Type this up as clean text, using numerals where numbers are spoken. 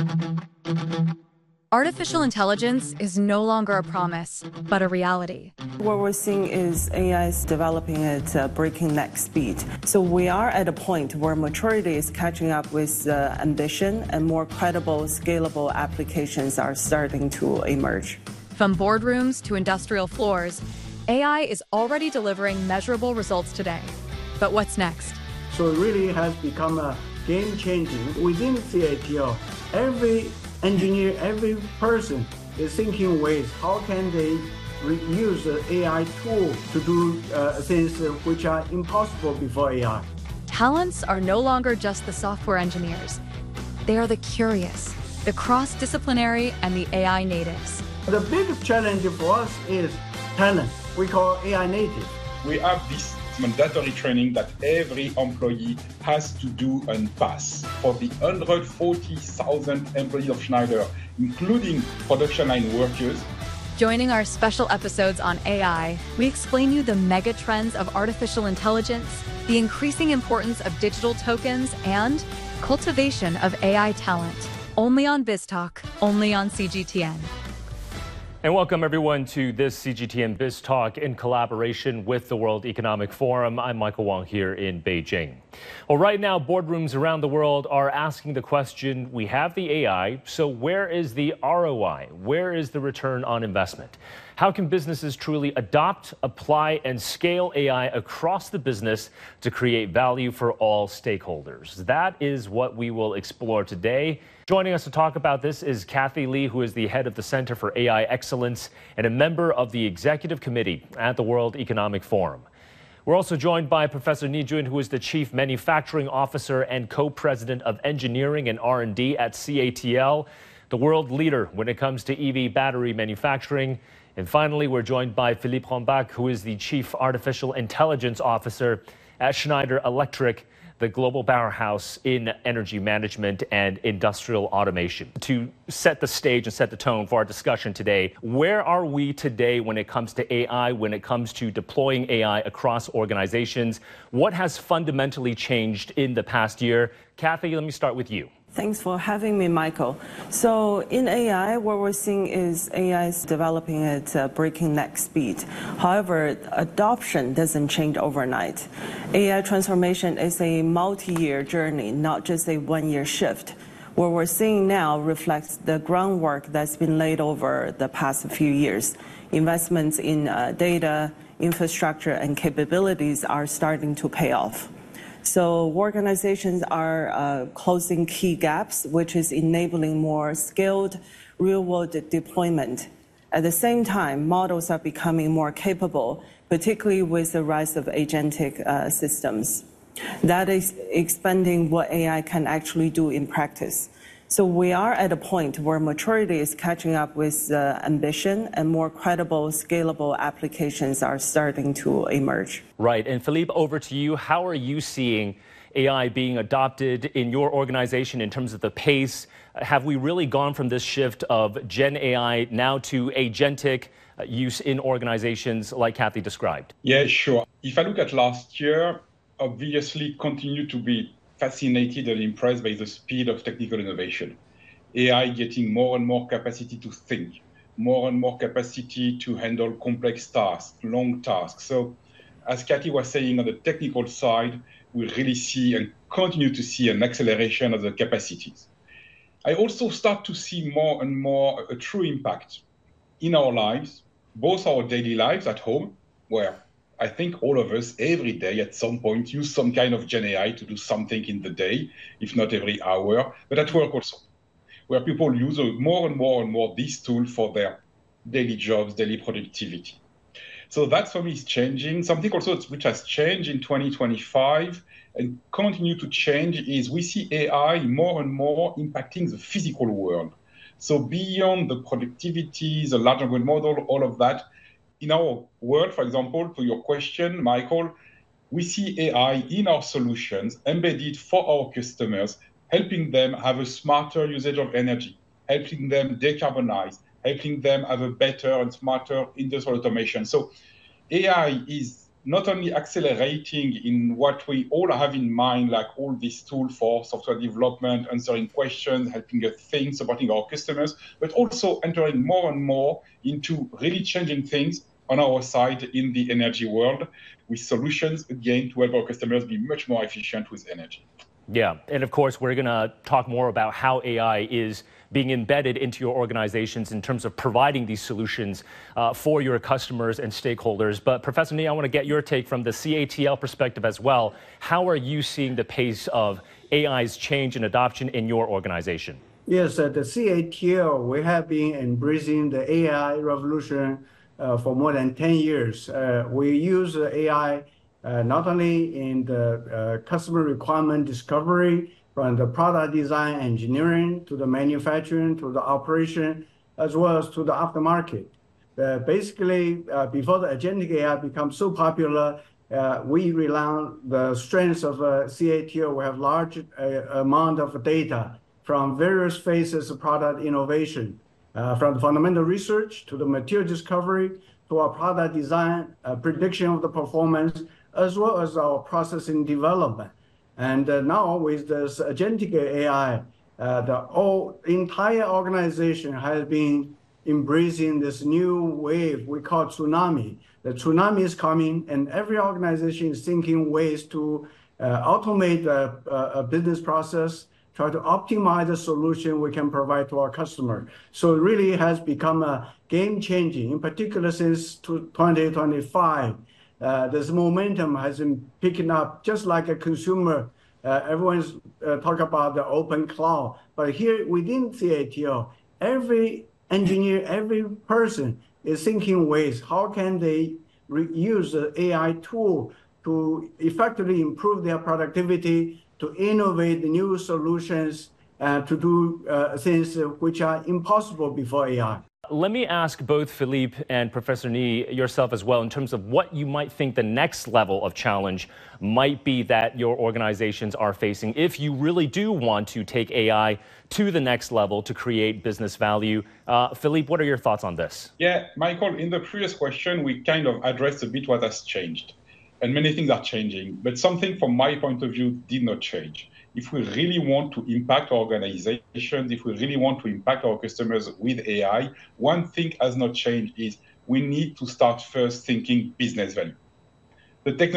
Artificial intelligence is no longer a promise, but a reality. What we're seeing is AI is developing at breaking-neck speed. So we are at a point where maturity is catching up with ambition, and more credible, scalable applications are starting to emerge. From boardrooms to industrial floors, AI is already delivering measurable results today. But what's next? So it really has become a game-changing. Within CATL, every engineer, every person is thinking ways, how can they use the AI tool to do things which are impossible before AI. Talents are no longer just the software engineers. They are the curious, the cross-disciplinary, and the AI natives. The biggest challenge for us is talent. We call AI native. We have this mandatory training that every employee has to do and pass. For the 140,000 employees of Schneider, including production line workers. Joining our special episodes on AI, we explain you the mega trends of artificial intelligence, the increasing importance of digital tokens, and cultivation of AI talent. Only on BizTalk, only on CGTN. And welcome everyone to this CGTN Biz Talk in collaboration with the World Economic Forum. I'm Michael Wong here in Beijing. Well, right now, boardrooms around the world are asking the question, we have the AI, so where is the ROI? Where is the return on investment? How can businesses truly adopt, apply, and scale AI across the business to create value for all stakeholders? That is what we will explore today. Joining us to talk about this is Kathy Lee, who is the head of the Center for AI Excellence and a member of the Executive Committee at the World Economic Forum. We're also joined by Professor Ni Jun, who is the Chief Manufacturing Officer and Co-President of Engineering and R&D at CATL, the world leader when it comes to EV battery manufacturing. And finally, we're joined by Philippe Rombach, who is the Chief Artificial Intelligence Officer at Schneider Electric, the global powerhouse in energy management and industrial automation. To set the stage and set the tone for our discussion today, where are we today when it comes to AI, when it comes to deploying AI across organizations? What has fundamentally changed in the past year? Kathy, let me start with you. Thanks for having me, Michael. So in AI, what we're seeing is AI is developing at breaking-neck speed. However, adoption doesn't change overnight. AI transformation is a multi-year journey, not just a one-year shift. What we're seeing now reflects the groundwork that's been laid over the past few years. Investments in data, infrastructure, and capabilities are starting to pay off. So organizations are closing key gaps, which is enabling more skilled real-world deployment. At the same time, models are becoming more capable, particularly with the rise of agentic systems. That is expanding what AI can actually do in practice. So we are at a point where maturity is catching up with ambition, and more credible, scalable applications are starting to emerge. Right. And Philippe, over to you. How are you seeing AI being adopted in your organization in terms of the pace? Have we really gone from this shift of Gen AI now to agentic use in organizations like Kathy described? Yeah, sure. If I look at last year, obviously continue to be fascinated and impressed by the speed of technical innovation. AI getting more and more capacity to think, more and more capacity to handle complex tasks, long tasks. So as Kathy was saying, on the technical side, we really see and continue to see an acceleration of the capacities. I also start to see more and more a true impact in our lives, both our daily lives at home, where I think all of us every day at some point use some kind of Gen AI to do something in the day, if not every hour, but at work also, where people use more and more these tools for their daily jobs, daily productivity. So that for me is changing. Something also which has changed in 2025 and continue to change is we see AI more and more impacting the physical world. So beyond the productivity, the large language model, all of that, in our world, for example, to your question, Michael, we see AI in our solutions embedded for our customers, helping them have a smarter usage of energy, helping them decarbonize, helping them have a better and smarter industrial automation. So AI is not only accelerating in what we all have in mind, like all these tools for software development, answering questions, helping us think, supporting our customers, but also entering more and more into really changing things on our side in the energy world with solutions, again, to help our customers be much more efficient with energy. Yeah, and of course, we're going to talk more about how AI is being embedded into your organizations in terms of providing these solutions for your customers and stakeholders. But Professor Ni, I want to get your take from the CATL perspective as well. How are you seeing the pace of AI's change and adoption in your organization? Yes, at the CATL, we have been embracing the AI revolution for more than 10 years. We use AI not only in the customer requirement discovery, from the product design engineering to the manufacturing to the operation, as well as to the aftermarket. Basically, before the agentic AI becomes so popular, we rely on the strengths of CATL. We have large amount of data from various phases of product innovation, from the fundamental research to the material discovery to our product design, prediction of the performance, as well as our processing development. And now with this agentic AI, the entire organization has been embracing this new wave we call tsunami. The tsunami is coming, and every organization is thinking ways to automate a business process, try to optimize the solution we can provide to our customer. So it really has become a game changing, in particular since 2025. This momentum has been picking up just like a consumer. Everyone's talk about the open cloud, but here within CATL, every engineer, every person is thinking ways, how can they use the AI tool to effectively improve their productivity, to innovate new solutions, to do things which are impossible before AI. Let me ask both Philippe and Professor Ni, yourself as well, in terms of what you might think the next level of challenge might be that your organizations are facing if you really do want to take AI to the next level to create business value. Philippe, what are your thoughts on this? Yeah, Michael, in the previous question, we kind of addressed a bit what has changed. And many things are changing, but something from my point of view did not change. If we really want to impact our organizations, if we really want to impact our customers with AI, one thing has not changed is we need to start first thinking business value. The